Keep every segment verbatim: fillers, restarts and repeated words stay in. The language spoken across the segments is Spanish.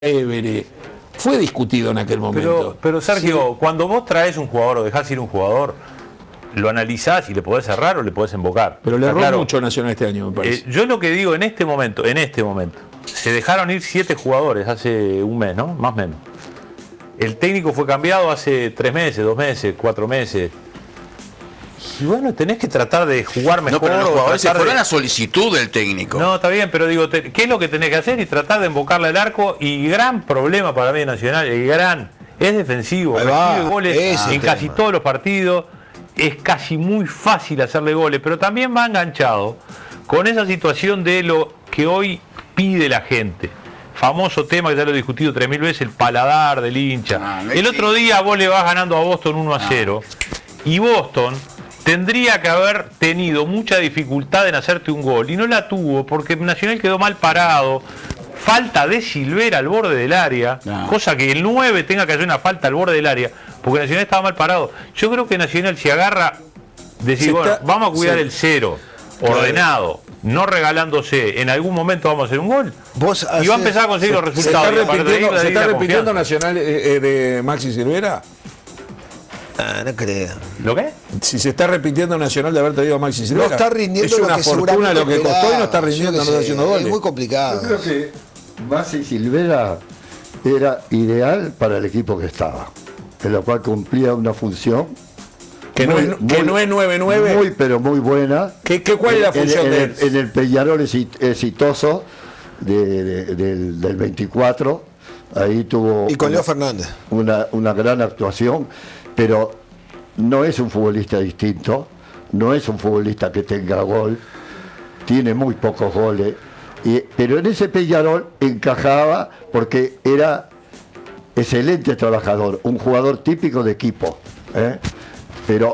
Évere, fue discutido en aquel momento. Pero, pero Sergio, sí. Cuando vos traes un jugador o dejás ir un jugador, lo analizás y le podés cerrar o le podés embocar. Pero le erró claro, mucho Nacional este año, me parece. Eh, yo lo que digo en este momento, en este momento, se dejaron ir siete jugadores hace un mes, ¿no? Más o menos. El técnico fue cambiado hace tres meses, dos meses, cuatro meses. Y bueno, tenés que tratar de jugar mejor. No, pero los jugadores se fueron de... a solicitud del técnico. No, está bien, pero digo, te... ¿qué es lo que tenés que hacer? Y tratar de embocarle el arco. Y gran problema para mí Nacional, el gran, es defensivo. Recibe goles en tema. Casi todos los partidos. Es casi muy fácil hacerle goles, pero también va enganchado con esa situación de lo que hoy pide la gente. Famoso tema que ya lo he discutido tres mil veces, el paladar del hincha. Ah, el otro día vos le vas ganando a Boston uno a cero y Boston tendría que haber tenido mucha dificultad en hacerte un gol y no la tuvo porque Nacional quedó mal parado. Falta de Silvera al borde del área, no. Cosa que el nueve tenga que hacer una falta al borde del área, porque Nacional estaba mal parado. Yo creo que Nacional si agarra, decir, bueno, está, vamos a cuidar sí. el cero, ordenado, no regalándose, en algún momento vamos a hacer un gol. ¿Vos y va a empezar a conseguir se, los resultados. ¿Se está repitiendo, ¿se está repitiendo Nacional eh, eh, de Maxi Silvera? Ah, no creo. ¿Lo qué? Si se está repitiendo Nacional de haber traído a Maxi Silvera. No está rindiendo es una lo que fortuna lo que costó y no está rindiendo, no está haciendo goles. Es muy complicado. Yo creo que Maxi Silvera era ideal para el equipo que estaba, en lo cual cumplía una función que, muy, no, es, que muy, no es nueve nueve. Muy, pero muy buena. ¿Qué, qué, ¿Cuál es la función en, de él? En, en el Peñarol exitoso de, de, de, del, del veinticuatro, ahí tuvo y con una, Leo Fernández una, una gran actuación, pero no es un futbolista distinto, no es un futbolista que tenga gol, tiene muy pocos goles. Y, pero en ese Peñarol encajaba porque era excelente trabajador, un jugador típico de equipo, ¿eh? Pero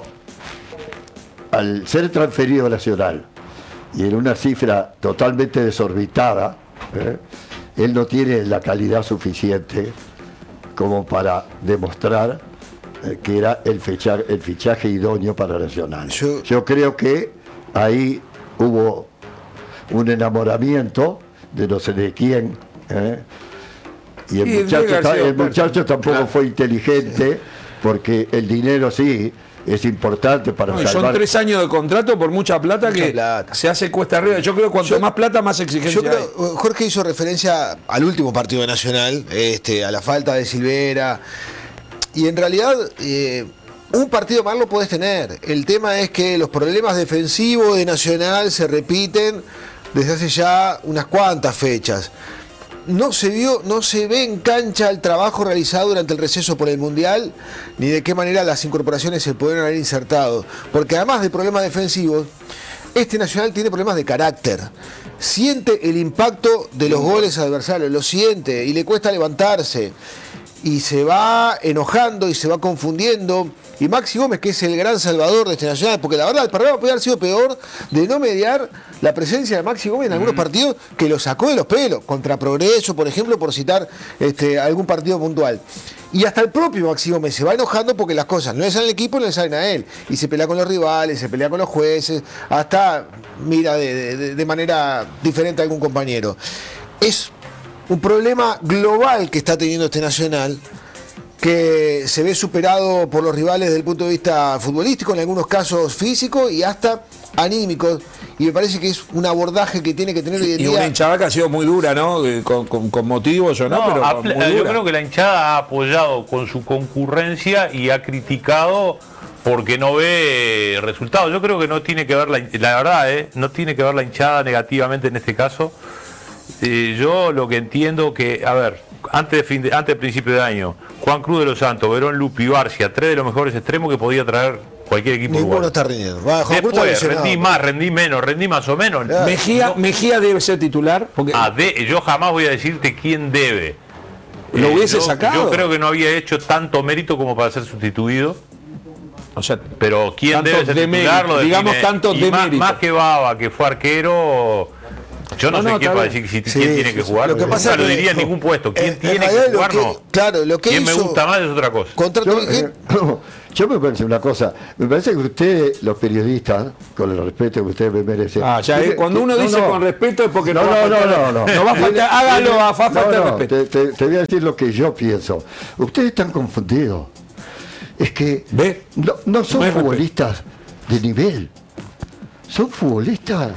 al ser transferido a Nacional y en una cifra totalmente desorbitada, ¿eh? Él no tiene la calidad suficiente como para demostrar eh, que era el fichaje, el fichaje idóneo para Nacional. Yo, Yo creo que ahí hubo un enamoramiento de no sé de quién, ¿eh? Y el, sí, muchacho, el muchacho tampoco claro. fue inteligente, porque el dinero sí es importante para no, salvar. Son tres años de contrato por mucha plata mucha que plata. Se hace cuesta arriba. Yo creo que cuanto yo, más plata, más exigencia yo creo, hay. Jorge hizo referencia al último partido de Nacional, este, a la falta de Silvera, y en realidad eh, un partido más lo podés tener. El tema es que los problemas defensivos de Nacional se repiten desde hace ya unas cuantas fechas. No se vio, no se ve en cancha el trabajo realizado durante el receso por el Mundial, ni de qué manera las incorporaciones se pudieron haber insertado. Porque además de problemas defensivos, este Nacional tiene problemas de carácter. Siente el impacto de los goles adversarios, lo siente y le cuesta levantarse. Y se va enojando y se va confundiendo. Y Maxi Gómez, que es el gran salvador de este Nacional, porque la verdad el programa podría haber sido peor de no mediar la presencia de Maxi Gómez en algunos mm. partidos que lo sacó de los pelos, contra Progreso, por ejemplo, por citar este, algún partido puntual. Y hasta el propio Maxi Gómez se va enojando porque las cosas no le salen al equipo, no le salen a él. Y se pelea con los rivales, se pelea con los jueces, hasta mira de, de, de manera diferente a algún compañero. Es un problema global que está teniendo este Nacional, que se ve superado por los rivales desde el punto de vista futbolístico, en algunos casos físico y hasta anímico, y me parece que es un abordaje que tiene que tener hoy en día. Y una hinchada que ha sido muy dura, ¿no? Con, con, con motivos o no, no, pero a, muy yo dura. creo que la hinchada ha apoyado con su concurrencia y ha criticado porque no ve resultados. Yo creo que no tiene que ver la, la verdad, ¿eh? No tiene que ver la hinchada negativamente en este caso. Eh, yo lo que entiendo que, a ver, antes de fin de, antes del principio de año, Juan Cruz de los Santos, Verón Lupi, Barcia, tres de los mejores extremos que podía traer cualquier equipo. Ninguno está rindiendo. Va, Juan Después, Cruz está rendí más, rendí menos, rendí más o menos. Claro. Mejía, no, Mejía debe ser titular. Porque... Ah, de, yo jamás voy a decirte quién debe. ¿Lo hubiese eh, yo, sacado? Yo creo que no había hecho tanto mérito como para ser sustituido. O sea, pero quién debe ser de titular, mérito, digamos define. tanto Y de más, mérito. Más que Baba, que fue arquero. Yo no, No, sé no, quién está va a bien. decir que Sí, quién tiene sí, que sí. jugar. Lo que Nunca pasa lo es que- diría en ningún puesto. ¿Quién en tiene realidad que lo jugar? que- No. claro, lo que ¿Quién me hizo- gusta más es otra cosa? Contra Yo, Trinidad- eh, yo me parece una cosa, me parece que ustedes, los periodistas, con el respeto que ustedes me merecen. Ah, ya, tiene- eh, cuando uno no, dice no. con respeto es porque No, no, va a no, no, faltar- no, no. no va a faltar, hágalo, a fa- No, falta de no, respeto. te, te- te voy a decir lo que yo pienso. Ustedes están confundidos. Es que ¿Ve? no, no son No hay futbolistas de nivel, son futbolistas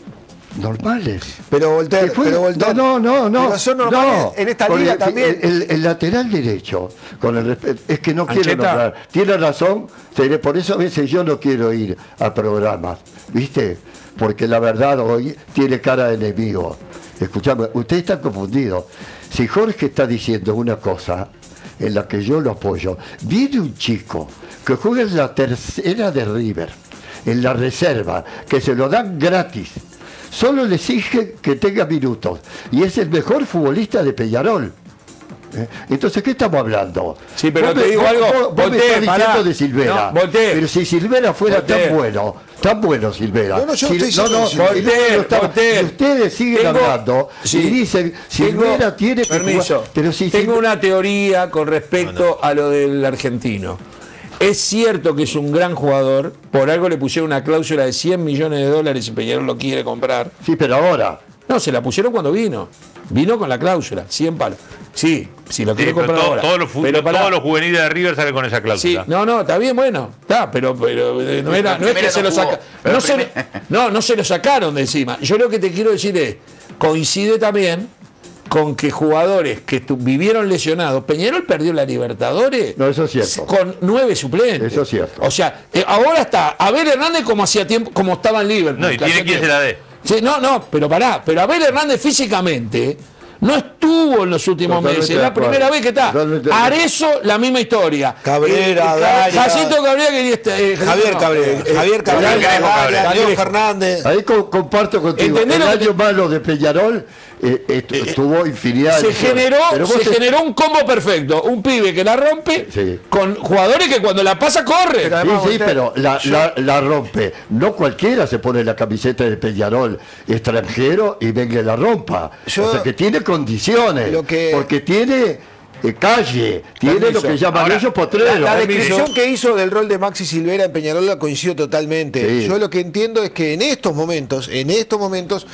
normales. Pero Voltaire, Que fue- pero Voltaire. no, no, no, Pero son no, normales no. en esta Porque liga el- también. El, el lateral derecho, con el respeto, es que no quiero Ancheta. nombrar. Tiene razón, Tere, por eso a veces yo no quiero ir a programas, ¿viste? Porque la verdad hoy tiene cara de enemigo. Escuchame, usted está confundido. Si Jorge está diciendo una cosa en la que yo lo apoyo, viene un chico que juega en la tercera de River, en la reserva, que se lo dan gratis. Solo le exigen que tenga minutos. Y es el mejor futbolista de Peñarol. ¿Eh? Entonces, ¿qué estamos hablando? Sí, pero Vos te me- digo vos- algo, vos- vos me Voltaire, estás diciendo pará. de Silvera. No, Voltaire. Pero si Silvera fuera Voltaire. tan bueno, tan bueno Silvera. No, no, yo Si- estoy diciendo no, Silvera. Silvera no estaba- Voltaire, y ustedes siguen tengo- hablando sí, y dicen Silvera tengo- tiene que permiso, jugar. Pero si tengo Sil- una teoría con respecto a lo del argentino. Es cierto que es un gran jugador, por algo le pusieron una cláusula de cien millones de dólares y Peñarol lo quiere comprar. Sí, pero ahora. No, se la pusieron cuando vino. Vino con la cláusula, cien palos. Sí, si lo Sí, quiere pero comprar todo- ahora. todos, los, fu- Pero pará. todos los juveniles de River salen con esa Sí, cláusula. no, no, está bien, bueno, está, pero, pero eh, no, era, no es que primera se no lo jugó, saca, pero no, se, primera- no, no se lo sacaron de encima. Yo lo que te quiero decir es, coincide también con que jugadores que tu- vivieron lesionados, Peñarol perdió la Libertadores No, eso es cierto. con nueve suplentes. Eso es cierto. O sea, eh, ahora está Abel Hernández como hacía tiempo, como estaba en Liverpool. No, y que tiene hacía quien se tiempo. la dé. Sí, no, no, pero pará, pero Abel Hernández físicamente no estuvo en los últimos Totalmente meses, es de la acuerdo. primera vez que está. Totalmente de- Arezzo, la misma historia. Cabrera, Eh, Garia. Jacinto Cabrera que este, eh, Javier no, Cabrera, eh, Javier Cabrera, Javier Cabrera. Garia, Cabrera. Leo Fernández. Ahí co- comparto contigo. ¿Entendés El lo que año te- malo de Peñarol eh, eh, tu- tuvo infinidad Se de. generó, Pero vos se te- generó un combo perfecto. Un pibe que la rompe Sí. con jugadores que cuando la pasa corre. Pero Sí, además, sí, usted- pero la, la, la rompe. No cualquiera se pone la camiseta de Peñarol extranjero y venga y la rompa. Yo- o sea que tiene condiciones. Lo que- Porque tiene eh, calle, tiene Permiso. lo que llaman Ahora, ellos potreros. La Permiso. descripción que hizo del rol de Maxi Silvera en Peñarol la coincido totalmente. Sí. Yo lo que entiendo es que en estos momentos, en estos momentos,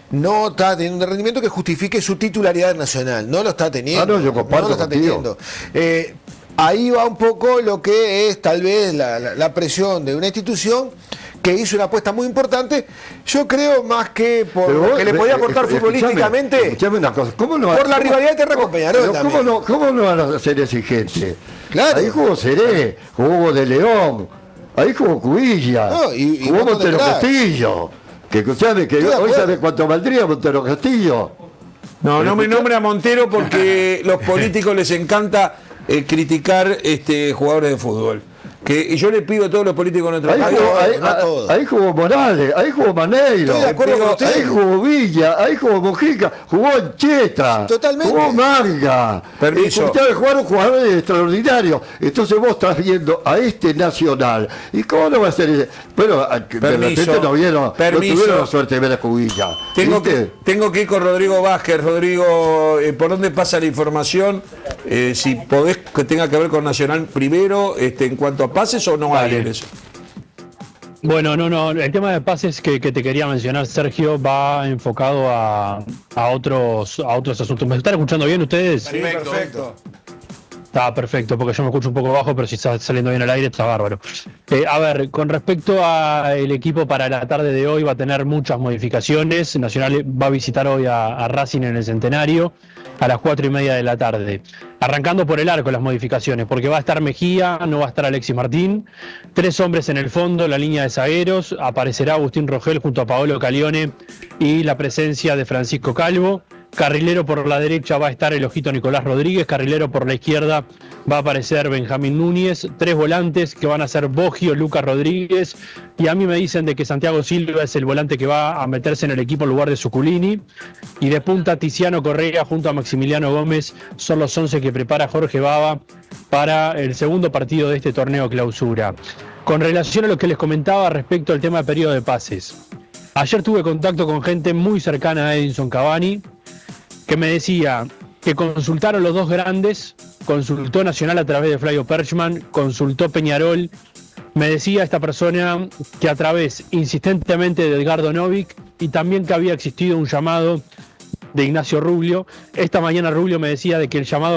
no está teniendo un rendimiento que justifique su titularidad nacional. No lo está teniendo. Ah, no, yo comparto lo está contigo. teniendo. Eh, ahí va un poco lo que es tal vez la, la- la presión de una institución que hizo una apuesta muy importante. Yo creo más que por Pero lo vos, que le podía eh, aportar eh, futbolísticamente. Escuchame, escuchame una cosa. ¿Cómo no, Por la cómo- rivalidad de Terra con Peñarol pero ¿cómo también. no, ¿Cómo no van a ser exigentes? Claro. Ahí jugó Seré, jugó de León, ahí jugó Cubilla, No, y- y jugó un montón de Montero cracks. Castillo. Que escuchame, que Estoy de hoy acuerdo. sabe cuánto valdría Montero Castillo. No, no me nombre a Montero porque los políticos les encanta eh, criticar este, jugadores de fútbol. Que y yo le pido a todos los políticos de nuestro Ahí país. jugó, ahí, no a todos. ahí jugó Morales, ahí jugó Maneiro, Estoy de acuerdo con usted. ahí jugó Villa, ahí jugó Mojica, jugó Ancheta, Totalmente. jugó Manga. Permiso. Eh, ustedes jugaron jugadores extraordinarios. Entonces vos estás viendo a este Nacional. ¿Y cómo no va a ser ese? Bueno, a- de Permiso. repente no vieron, Permiso. no tuvieron la suerte de ver a Cubilla. Tengo ¿viste? que, tengo que ir con Rodrigo Vázquez. Rodrigo, eh, ¿por dónde pasa la información? Eh, si podés que tenga que ver con Nacional primero, este, en cuanto a pases o no hay en eso. Bueno, no, no, el tema de pases que, que te quería mencionar, Sergio, va enfocado a, a otros a otros asuntos. ¿Me están escuchando bien ustedes? Perfecto. Está perfecto, porque yo me escucho un poco bajo, pero si está saliendo bien al aire está bárbaro. Eh, a ver, con respecto al equipo para la tarde de hoy, va a tener muchas modificaciones. Nacional va a visitar hoy a, a Racing en el Centenario a las cuatro y media de la tarde. Arrancando por el arco las modificaciones, porque va a estar Mejía, no va a estar Alexis Martín, tres hombres en el fondo, la línea de zagueros, aparecerá Agustín Rogel junto a Paolo Calione y la presencia de Francisco Calvo. Carrilero por la derecha va a estar el ojito Nicolás Rodríguez, carrilero por la izquierda va a aparecer Benjamín Núñez, tres volantes que van a ser Boggio, Lucas Rodríguez, y a mí me dicen de que Santiago Silva es el volante que va a meterse en el equipo en lugar de Suculini, y de punta Tiziano Correa junto a Maximiliano Gómez son los once que prepara Jorge Baba para el segundo partido de este torneo clausura. Con relación a lo que les comentaba respecto al tema de periodo de pases, Ayer tuve contacto con gente muy cercana a Edinson Cavani, que me decía que consultaron los dos grandes, consultó Nacional a través de Flavio Perchman, consultó Peñarol. Me decía esta persona que a través insistentemente de Edgardo Novik y también que había existido un llamado de Ignacio Rubio. Esta mañana Rubio me decía de que el llamado